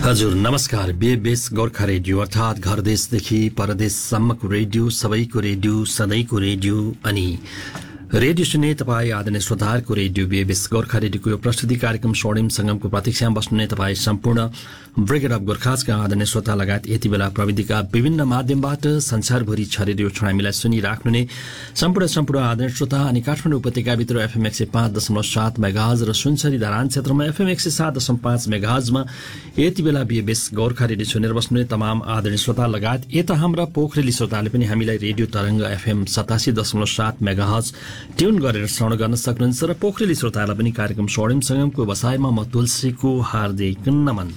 हजुर नमस्कार। बेबेस गोर्खा रेडियो अर्थात घर देशदेखि परदेशसम्मको रेडियो, सबैको रेडियो, सधैँको रेडियो अनि रेडियो सुन्ने तपाईँ आदरणीय श्रोताहरूको रेडियो बेबेस गोर्खा रेडियोको यो प्रस्तुति कार्यक्रम स्वर्णिम संगमको प्रतीक्षामा बस्नुहुने तपाईँ सम्पूर्ण ब्रिगेड अफ गोर्खाजका आदरणीय श्रोता लगायत यति बेला प्रविधिका विभिन्न माध्यमबाट संसारभरि छरेडियो हामीलाई सुनिराख्नुहुने सम्पूर्ण आदरणीय श्रोता अनि काठमाडौँ उपत्यकाभित्र एफएम 105.7 मेगाहर्ज र सुनसरी धारान क्षेत्रमा एफएम 107.5 मेगाहर्जमा यति बेला बेबेस गोर्खा रेडियो सुनेर बस्नुहुने तमाम आदरणीय श्रोता लगायत यता हाम्रा पोखरेली श्रोताले पनि हामीलाई रेडियो तरंग एफएम 87.7 मेगाहर्ज ट्यून गरेर श्रवण गर्न सक्नुहुन्छ र पोखरेली श्रोतालाई पनि कार्यक्रम स्वर्णिम संगमको व्यवसायमा म तुलसीको हार्दिक नमन।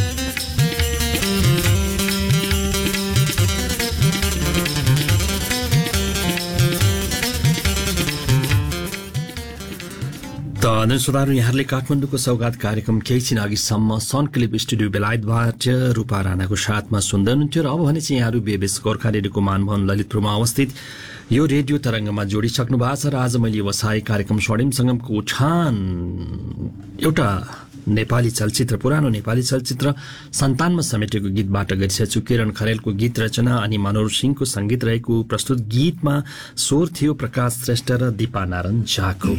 आदरणीय श्रोताहरू, यहाँहरूले काठमाडौँको सौगात कार्यक्रम केही छिन अघिसम्म सनक्लिप स्टुडियो बेलायतबाट रूपा राणाको साथमा सुन्दै हुनुहुन्थ्यो र अब भने चाहिँ यहाँहरू बेबेस गोर्खा रेडियोको मानभवन ललितपुरमा अवस्थित यो रेडियो तरंगमा जोडिसक्नु भएको छ र आज मैले व्यवसाय कार्यक्रम स्वर्णिम संगमको उठान एउटा नेपाली चलचित्र, पुरानो नेपाली चलचित्र सन्तानमा समेटेको गीतबाट गरिसकेको छु। किरण खरेलको गीत रचना अनि मनोहर सिंहको संगीत रहेको प्रस्तुत गीतमा स्वर थियो प्रकाश श्रेष्ठ र दीपा नारायण झाको।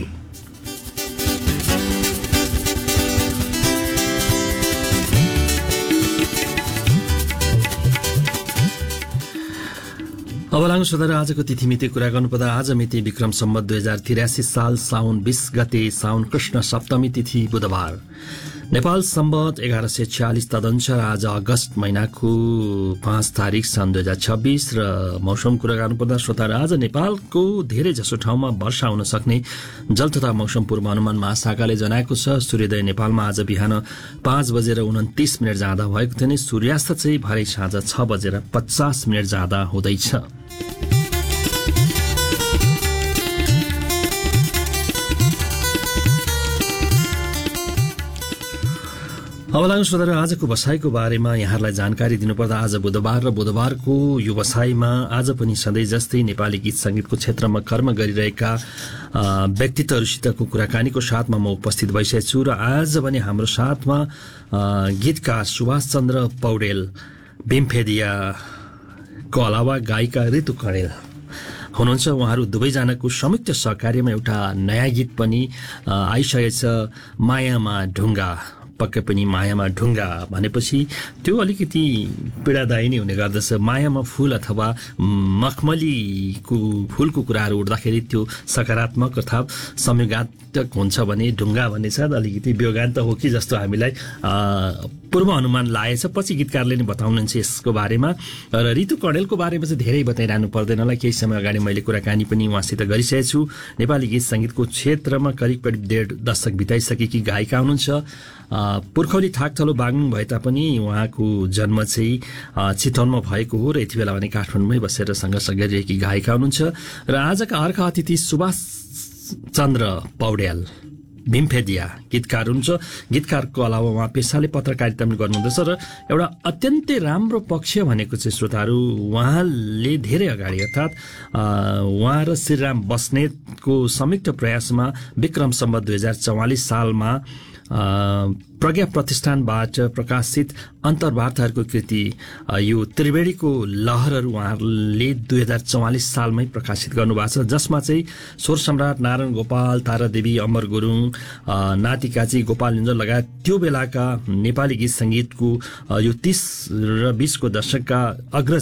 अब लागौं श्रोताहरू आजको तिथिमिति कुरा गर्नुपर्दा आज मिति विक्रम सम्वत 2083 साल साउन 20 गते साउन कृष्ण सप्तमी तिथि बुधबार। नेपाल सम्वत 1146 तदनुसार आज अगस्त महिनाको 5 तारिक सन् 2026 र मौसम कुरा गर्नुपर्दा श्रोताहरू आज नेपालको धेरै जसो ठाउँमा वर्षा हुन सक्ने जल तथा मौसम पूर्वानुमान महाशाखाले जनाएको छ। सूर्योदय नेपालमा आज बिहान 5:29 जाँदा भएको थियो भने सूर्यास्त चाहिँ भरे साँझ 6:50 जाँदा हुँदैछ। अब लागौं श्रोताहरू आजको व्यवसायको बारेमा यहाँहरूलाई जानकारी दिनुपर्दा आज बुधबार र बुधबारको यो व्यवसायमा आज पनि सधैँ जस्तै नेपाली गीत संगीतको क्षेत्रमा कर्म गरिरहेका व्यक्तित्वहरूसितको कुराकानीको साथमा म उपस्थित भइसकेको छु र आज भने हाम्रो साथमा गीतकार सुभाष चन्द्र पौडेल भीमफेदियाको अलावा गायिका ऋतु कणेल हुनुहुन्छ। उहाँहरू दुवैजनाको संयुक्त सहकार्यमा एउटा नयाँ गीत पनि आइसकेको छ, मायामा ढुङ्गा। पक्कै पनि मायामा ढुङ्गा भनेपछि त्यो अलिकति पीडादायी नै हुने गर्दछ। मायामा फूल अथवा मखमलीको फूलको कुराहरू उठ्दाखेरि त्यो सकारात्मक अथवा संयोगात्मक हुन्छ भने ढुङ्गा भन्ने सायद अलिकति वियोगान्त हो कि जस्तो हामीलाई पूर्व अनुमान लागेछ। पछि गीतकारले नै बताउनुहुन्छ यसको बारेमा र ऋतु कणेलको बारेमा चाहिँ धेरै बताइरहनु पर्दैनलाई केही समय अगाडि मैले कुराकानी पनि उहाँसित गरिसकेको छु। नेपाली गीत संगीतको क्षेत्रमा करिब 1.5 दशक बिताइसकेकी गायिका हुनुहुन्छ। पुर्खौली थाकथलो बागलुङ भए तापनि उहाँको जन्म चाहिँ चितवनमा भएको हो र यति बेला भने काठमाडौँमै बसेर सङ्घर्ष गरिरहेकी गायिका हुनुहुन्छ। र आजका अर्का अतिथि सुभाष चन्द्र पौडेल भीमफेदिया गीतकार हुनुहुन्छ। गीतकारको अलावा उहाँ पेसाले पत्रकारिता पनि गर्नुहुँदछ र एउटा अत्यन्तै राम्रो पक्ष भनेको चाहिँ श्रोताहरू उहाँले धेरै अगाडि अर्थात् उहाँ र श्रीराम बस्नेतको संयुक्त प्रयासमा विक्रम सम्वत 2044 सालमा प्रज्ञा प्रतिष्ठानबाट प्रकाशित अन्तर्वार्ताहरूको कृति यो त्रिवेणीको लहरहरू उहाँहरूले 2044 सालमै प्रकाशित गर्नुभएको छ, जसमा चाहिँ स्वर सम्राट नारायण गोपाल, तारादेवी, अमर गुरुङ, नातिकाजी गोपाल निन्जल लगायत त्यो बेलाका नेपाली गीत संगीतको यो 30 र 20 को दशकका अग्रज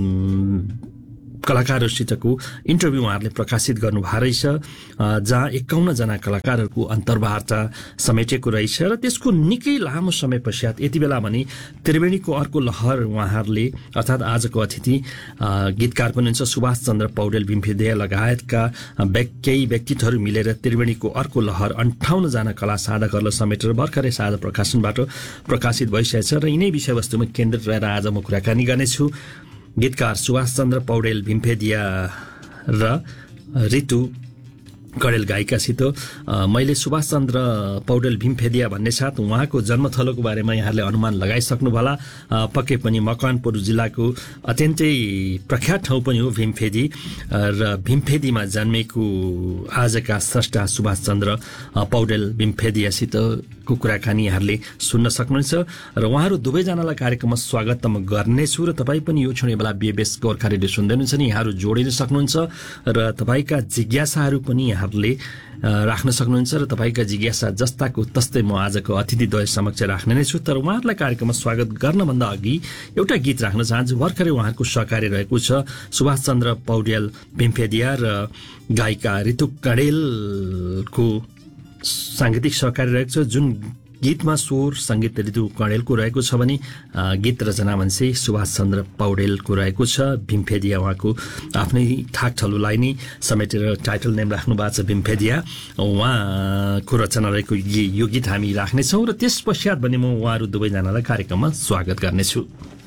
कलाकारहरूसितको इन्टरभ्यू उहाँहरूले प्रकाशित गर्नुभएको रहेछ, जहाँ 51 जना कलाकारहरूको अन्तर्वार्ता समेटेको रहेछ र त्यसको निकै लामो समय पश्चात यति बेला भने त्रिवेणीको अर्को लहर उहाँहरूले अर्थात् आजको अतिथि गीतकार पनि हुन्छ सुभाष चन्द्र पौडेल भीमफेदिया लगायतका केही व्यक्तित्वहरू मिलेर त्रिवेणीको अर्को लहर 58 जना कला साधकहरूलाई समेटेर भर्खरै साझा प्रकाशनबाट प्रकाशित भइसकेको छ र यिनै विषयवस्तुमा केन्द्रित रहेर आज म कुराकानी गर्नेछु। गीतकार सुभाष चन्द्र पौडेल भीमफेदिया र ऋतु कडेल गायिकासित मैले सुभाष चन्द्र पौडेल भीमफेदिया भन्ने साथ उहाँको जन्मथलोको बारेमा यहाँले अनुमान लगाइसक्नु होला। पक्कै पनि मकवानपुर जिल्लाको अत्यन्तै प्रख्यात ठाउँ पनि हो भीमफेदी र भीमफेदीमा जन्मेको आजका स्रष्टा सुभाष चन्द्र पौडेल भीमफेदियासितको कुराकानी यहाँले सुन्न सक्नुहुन्छ र उहाँहरू दुवैजनालाई कार्यक्रममा स्वागत म गर्नेछु र तपाईँ पनि यो क्षण बेला बीएबीएस गोर्खा रेडियो सुन्दै हुनुहुन्छ नि यहाँहरू जोडिन सक्नुहुन्छ र तपाईँका जिज्ञासाहरू पनि यहाँहरूले राख्न सक्नुहुन्छ र तपाईँका जिज्ञासा जस्ताको तस्तै म आजको अतिथिद्वय समक्ष राख्ने नै छु। तर उहाँहरूलाई कार्यक्रममा स्वागत गर्नभन्दा अघि एउटा गीत राख्न चाहन्छु। भर्खरै उहाँको सहकार्य रहेको छ सुभाष चन्द्र पौडेल भीमफेदिया र गायिका ऋतु कँडेलको साङ्गीतिक सहकार्य रहेको छ। जुन गीतमा स्वर सङ्गीत ऋतु कँडेलको रहेको छ भने गीत रचना मान्छे सुभाष चन्द्र पौडेलको रहेको छ। भीमफेदिया उहाँको आफ्नै ठाकठलुलाई नै समेटेर टाइटल नेम राख्नु भएको छ भीमफेदिया। उहाँको रचना रहेको यो गीत हामी राख्नेछौँ र त्यस पश्चात भने म उहाँहरू दुवैजनालाई कार्यक्रममा स्वागत गर्नेछु।